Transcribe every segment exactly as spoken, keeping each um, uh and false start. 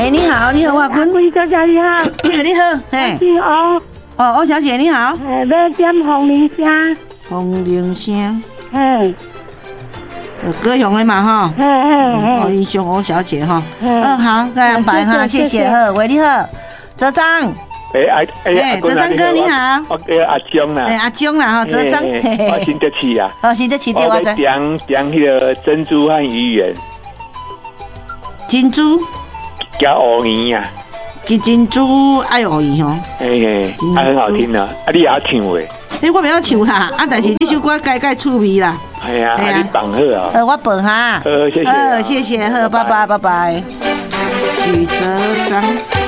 喂，你好，你好，我君。 贵小姐你好。 你好，嘿。 姓欧。 哦，欧小姐你好。 哎，要点红铃声。 红铃声。 嘿。 高雄的嘛哈。 嘿嘿嘿。 哦，英雄欧小姐哈。嗯，好，再安排哈，谢谢呵。喂，你好，哲章。 哎阿哎， 哲章哥你好。 我叫阿江啦。 哎，阿江啦哈，哲章。 我新德市啊。 哦，新德市对我知。 我点点迄个珍珠和鱼圆。 珍珠。 加乌圆啊。 加珍珠爱乌圆吼。 嘿嘿，啊很好听啊，啊你也要唱诶。 你我袂晓唱啦，啊但是这首歌改改趣味啦。 系啊，啊你放好啊。 呃，我放哈。 呃，谢谢。 呃，谢谢，好，拜拜，拜拜。许哲章。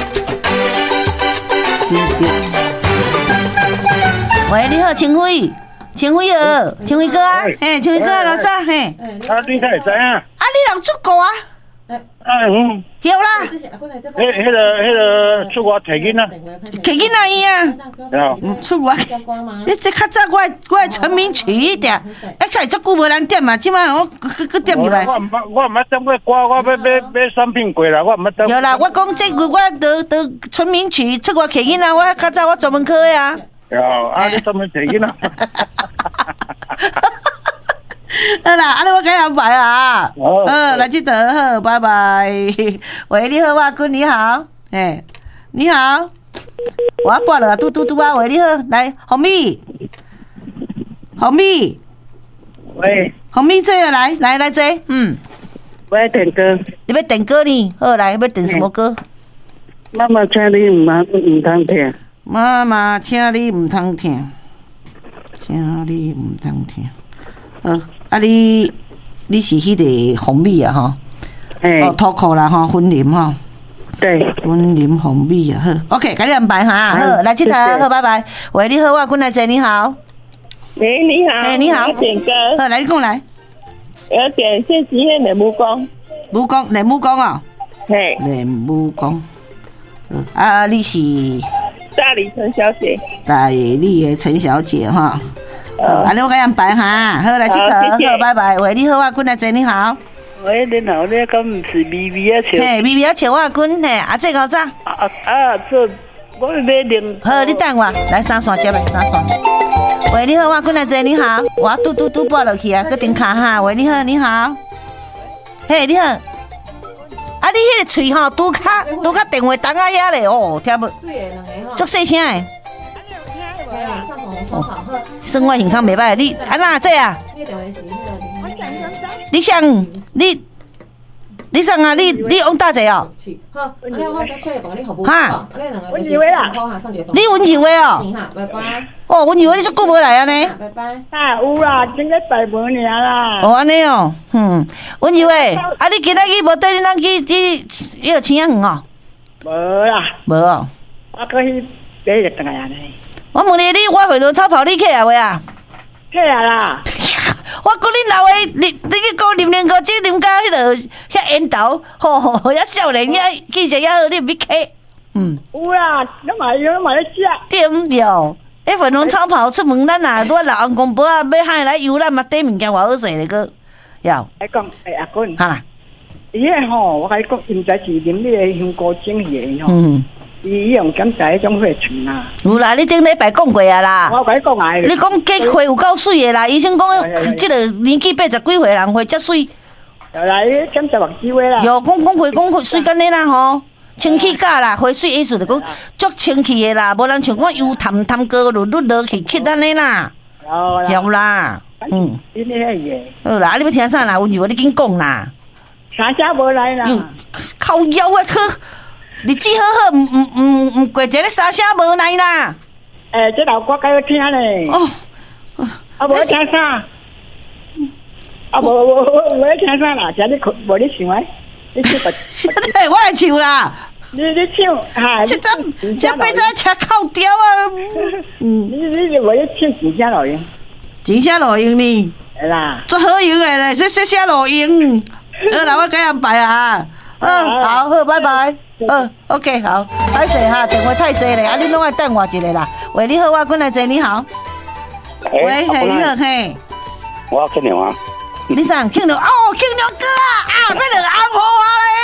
喂，你好，清辉，清辉儿，清辉哥啊，嘿，清辉哥老早嘿。 啊，你才会知啊？ 啊，你人出国啊？ 啊嗯。 有啦。 迄、迄个、迄个出国摕囡仔， 摕囡仔伊啊。嗯，出国。这这较早我我陈明曲一点，啊，才足久无人点嘛，即摆我搁搁点入来。 我毋捌，我毋捌点过歌，我要买买产品过啦，我毋捌点。 有啦，我讲这个我得得陈明曲出国摕囡仔，我较早我专门去的啊。 有，啊，你专门摕囡仔。 好啦，安尼我改安排啊。 好， 呃，来这得好，拜拜。喂，你好，我君你好，哎，你好，我拨了，嘟嘟嘟啊，喂，你好，来，红米，红米， 喂， 红米这个来来来这，嗯， 我要点歌， 你要点歌呢？好，来，要点什么歌？ 妈妈，请你唔通唔通听。 妈妈，请你唔通听，请你唔通听。呃，啊你你是迄个红米啊吼？ 哎， 哦，脱裤啦吼，婚礼吼。 对， 婚礼红米啊，好 ，OK，给你安排哈，好，来这台，好，拜拜。喂，你好，我君来姐，你好。 喂，你好。 哎，你好。 我点歌。 好，来，你讲来。 我要点谢吉燕的《武功》。 武功，练武功哦。 嘿。 练武功。啊，你是？ 大理陈小姐。 大理的陈小姐哈。好，安尼我给你安排哈，好，来这台，好，拜拜。喂，你好，我君来姐，你好。 喂，你好，你敢唔是微微啊笑？ 嘿，微微啊笑，我君嘿，啊这个早。啊啊，这我要买零。 好，你等我，来三线接来，三线。喂，你好，我君来姐，你好，我嘟嘟嘟拨落去啊，搁顶卡哈。喂，你好，你好。嘿，你好。啊，你迄个喙吼，拄较拄较电话筒啊遐咧哦，听无？足细声诶。哦，生活健康袂歹，你啊哪这啊？你想你你想啊？你你往大者哦？哈？ 文志伟啦， 你文志伟哦？哦，文志伟你足久无来啊呢？ 啊有啦，今个拜五年啦。 哦安尼哦，嗯，文志伟，啊你今仔日无带恁人去去迄个青阳园哦？ 无啦。 无哦。 我过去第一日等下呢。 我问你，你我回轮超跑你客啊未啊？ 客啊啦！ 我讲恁老的，你你去讲啉啉个酒，啉到迄落遐烟头，吼吼，遐少年遐气质遐好，你毋要客？嗯。 有啦，你嘛有，你嘛咧食。 对毋对？迄回轮超跑出门，咱啊，拄老翁公婆啊，要喊来游，咱嘛缀物件偌好势咧个，要。 来讲，哎阿君。 哈啦。 伊个吼，我甲你讲，毋知是啉你个香菇精液吼。 嗯。 伊用检查迄种血清啦。 有啦，你顶礼拜讲过啊啦。 我甲你讲啊。 你讲这血有够水的啦，医生讲，即个年纪八十几岁人血遮水。 有啦，伊检查目睭的啦。 有讲讲血讲水干呢啦吼，清气假啦，血水意思就讲足清气的啦，无人像讲油淡淡高落落落去吸安尼啦。 有啦。 有啦，嗯。 你你迄个。 好啦，你要听啥啦？温柔，你紧讲啦。 啥车无来啦？ 嗯，靠腰啊，去。日子好好，唔唔唔唔过一个沙声无来啦。 诶，这老歌该要听咧。哦。啊，无听啥？啊，无无无无听啥啦？只你无你唱诶，你唱个。 对，我来唱啦。 你你唱，哈。这阵这辈子听靠调啊。 嗯。你你无你唱真正路用。 真正路用呢？ 系啦。 做好用诶咧，说说啥路用？好啦，我改安排啊。嗯，好好，拜拜。嗯 ，OK， 好，歹势哈，电话太济咧，啊，你拢爱等我一下啦。喂，你好，我君来姐，你好。喂，嘿，你好，嘿。 我要听电话。 你啥？庆良哦，庆良哥啊，啊，这个安好啊嘞。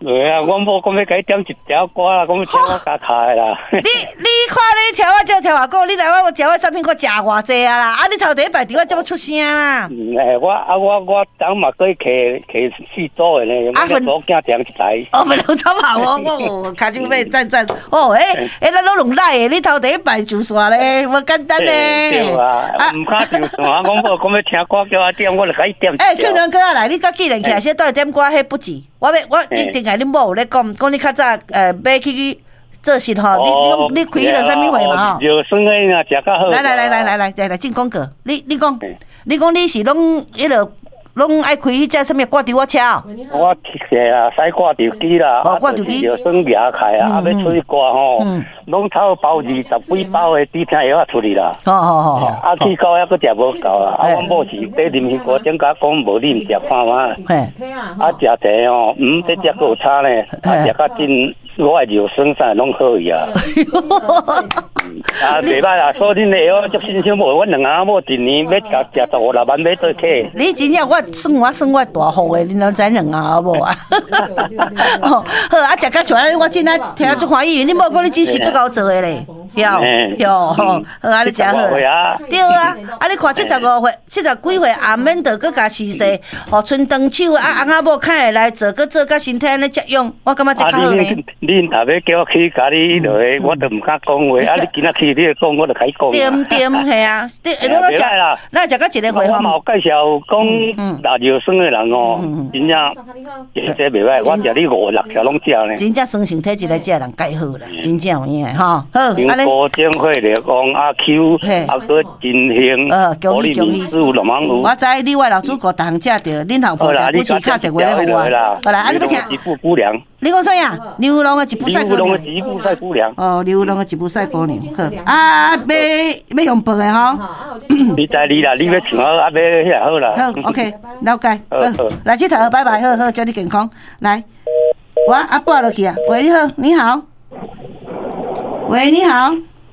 对啊，我某讲要甲伊点一条歌啦，讲要听我加开啦。 你你看你听我这听我讲，你来我食我产品，我食偌济啊啦！啊，你头第一摆伫我这么出声啦？ 诶，我啊我我当嘛可以摕摕四组的呢，我左囝点一台。 哦，粉红超跑哦，我卡就被赞赞哦，诶诶，咱拢拢来的，你头第一摆就煞咧，无简单咧。 对啊，唔敢上线，我某讲要听歌叫我点，我就甲伊点。 诶，庆良哥啊，来，你甲纪念起来，先倒点歌，迄不止。我要我一定系恁某有咧讲，讲你较早呃要去做事吼，你你你开迄个啥物会嘛吼？ 就算诶若食较好。 来来来来来来来来进广告，你你讲，你讲你是拢迄落拢爱开迄只啥物挂伫我车？ 我是啊，使挂吊机啦， 哦挂吊机就算牙开啊，啊要出去挂吼，拢超包二十几包诶底片药出去啦。 好好好好。 啊去到还佫食无够啦，啊我某是缀啉迄个，点甲讲无你毋食看嘛？ 嘿。 啊食茶吼，嗯，这只够差呢，啊食较真。我诶肉酸啥拢可以啊，啊袂歹啦，所以恁诶我足新鲜无，阮两阿某一年要甲食十五六万买对客。 你真正我算我算我大户诶，恁拢知两阿某啊。好，啊食甲出来，我真爱听足欢喜，你无讲你真是足够做诶咧，哟哟，好啊你食好啦，对啊，啊你看七十五岁、七十几岁，也免得搁甲试试，吼春长手啊，翁仔某看会来做，搁做甲身体安尼接用，我感觉真较好呢。 恁若要叫我去甲你落去，我都毋敢讲话。啊，你今仔去，你讲，我就甲你讲。 点点系啊，你如果食，咱食到一个回访。 我嘛有介绍讲，拿肉酸的人哦，真正这这袂歹。我食你五六条拢食呢。 真正酸性体质来食人介好啦，真正有影吼。好， 安尼。高精会来讲阿 Q， 啊个真兴， 呃，恭喜恭喜。我知你我老主顾逐项食着，恁后婆不是敲电话来互我。好啦，啊你要听。 一步姑娘。 你讲啥呀？刘龙的一步赛姑娘。 刘龙的一步赛姑娘。 哦，刘龙的一步赛姑娘。好，啊，要要用报的吼。 你知你啦，你要唱好，啊要遐好啦。 好 ，OK， 了解。好，来这头，拜拜，好好，祝你健康。来，我啊拨落去啊。喂，你好，你好。喂，你好。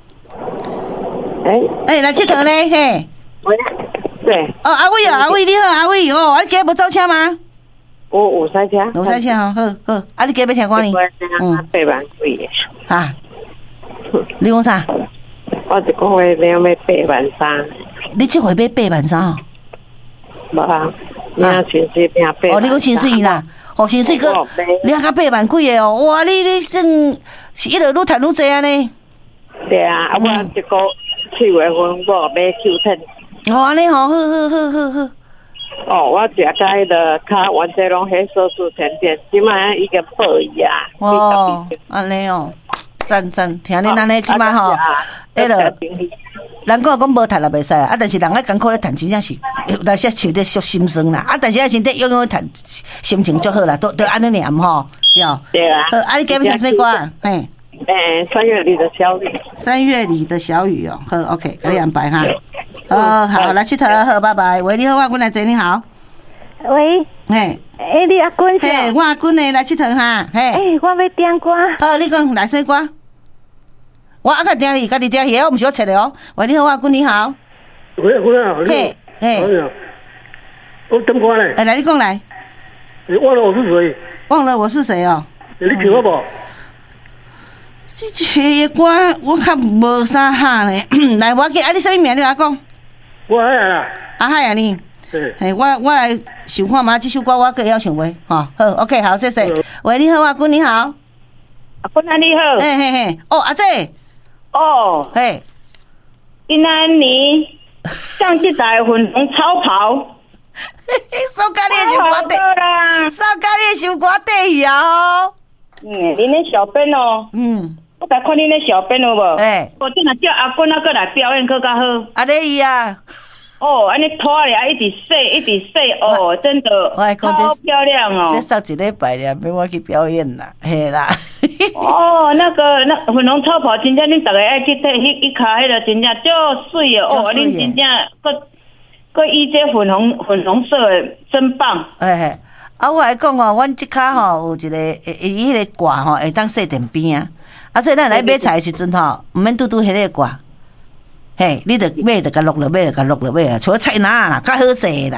哎哎，来这头嘞，嘿。 喂，对。 哦，阿伟哦，阿伟你好，阿伟哦，啊，今日无走车吗？ 我有赛车， 有赛车哦，好好，啊，你今日要听歌呢？ 嗯，八万几的。啊？你讲啥？ 我一个月要买八万三。 你这回买八万三哦？ 无啊，你啊清水拼八。 哦，你讲清水啦，哦清水个，你啊甲八万几的哦？哇，你你算是一路愈赚愈济安尼？ 对啊，啊我一个七月份我买九天。 哦，安尼吼，好好好好好。 哦，我食甲迄个较原则拢迄手术甜点，即摆已经报伊啊。 哦，安尼哦，赞赞，听恁安尼即摆吼，迄落，人讲讲无趁也袂使啊，但是人爱艰苦咧趁，真正是有当时笑得俗心酸啦。啊，但是啊，身体永远趁，心情足好啦，都都安尼念吼，哟。对啊。好，啊，你今日听什么歌啊？嘿。 诶，三月里的小雨。 三月里的小雨哦，好 ，OK， 给你安排哈。哦，好，来佚佗，好，拜拜。喂，你好，我君来坐，你好。 喂。 嘿。 诶，你阿君是？ 嘿，我阿君呢，来佚佗哈。嘿。 诶，我要点歌。 好，你讲来啥歌？我阿个点你，家己点嘢，我唔是我切的哦。喂，你好，我阿君你好。 喂，君啊， 嘿，嘿。 我点歌呢？ 哎，来，你讲来。 你忘了我是谁？ 忘了我是谁哦？ 你听我无？ 这些歌我较无啥哈呢。来，我给啊，你啥物名？你甲我讲。 我海啊啦。 阿海啊你。嘿，我我来想看嘛，这首歌我个要想袂，吼，好 ，OK， 好，谢谢。喂，你好，阿君你好。 阿君啊，你好。 嘿嘿嘿，哦，阿姐。 哦。 嘿。 今安你上这台粉红超跑。 苏家你的首歌底，苏家你的首歌底哦。 嗯，恁那小编哦。嗯。我甲看恁那小编有无？诶。我真若叫阿君啊，过来表演，更较好。 阿丽伊啊。 哦，安尼拖咧，一直洗，一直洗，哦，真的，超漂亮哦。 这上一礼拜咧，免我去表演啦，嘿啦。 哦，那个那粉红超跑，真正恁逐个爱去睇，迄一卡迄个真正足水哦，哦，恁真正个个伊这粉红粉红色的，真棒。 哎，啊，我来讲哦，阮即卡吼有一个，伊迄个挂吼会当洗电边啊，啊，所以咱来买菜的时阵吼，毋免拄拄迄个挂。嘿，你着买着甲落落买着甲落落买啊，除了菜篮啦，较好势啦，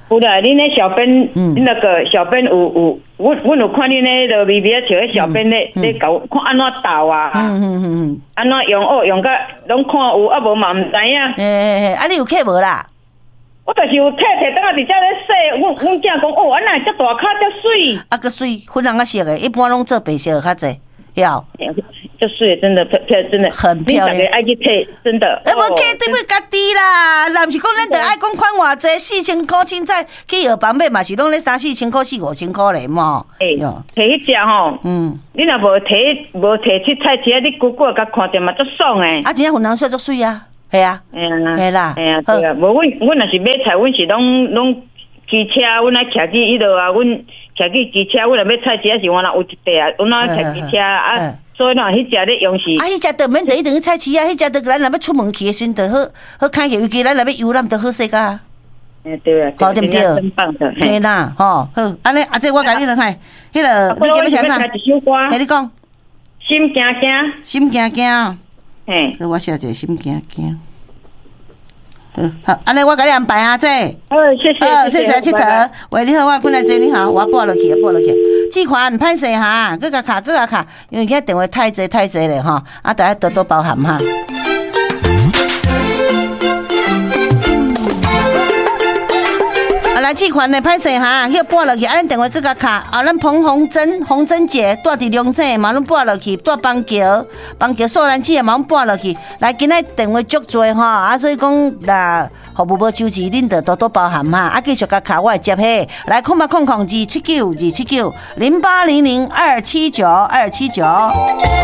有啦，恁那小编，嗯，那个小编有有，我我有看恁那个微微笑的小编咧咧搞，看安怎倒啊，嗯嗯嗯嗯，安怎用哦用个，拢看有啊无嘛唔知影。 诶诶诶，啊你有客无啦？ 我就是有摕摕等下伫遮咧洗，阮阮囝讲哦，安那遮大骹遮水， 啊个水粉红啊色的，一般拢做白色的较济，要。 这水真的漂漂真的很漂亮， 爱去摕真的。 啊，无摕对不家己啦，若毋是讲咱着爱讲款偌济，四千箍凊彩去药房买嘛是拢咧三四千箍、四五千箍咧嘛。 诶，摕迄只吼，嗯，你若无摕无摕七彩旗，你久久甲看着嘛足爽诶。 啊，真正粉红色足水啊，系啊，系啦， 系啊，对啊。无阮阮若是买菜，阮是拢拢骑车，阮来徛去迄落啊，阮徛去骑车，阮若要菜市是我若有一块啊，阮若徛骑车啊。所以喏，迄只咧用是啊，迄只着免着一定去菜市啊，迄只着咱若要出门去诶时阵，着好好开起，尤其咱若要游览，着好势个。 诶，对啊， 好对不对？ 真棒的， 嘿啦，吼好，安尼啊，这我甲你了嗨，迄个你今要唱啥？嘿，你讲。 心惊惊， 心惊惊。 嘿， 我写一个心惊惊。好，安尼我甲你安排啊，这。 好，谢谢， 好，谢谢佚佗。喂，你好，我过来坐，你好，我拨落去啊，拨落去。这款歹势哈，搁甲卡，搁甲卡，因为今电话太济太济咧吼，啊，大家多多包涵哈。啊，来这款的歹势哈，迄拨落去，啊，咱电话搁甲卡，啊，咱彭红珍、红珍姐住伫龙井，嘛拢拨落去，住邦桥，邦桥素兰市嘛拢拨落去。来，今仔电话足多吼，啊，所以讲啦，服务无周至，恁着多多包涵哈。啊，继续甲卡，我会接起。来，空八空空二七九二七九零八零零二七九二七九。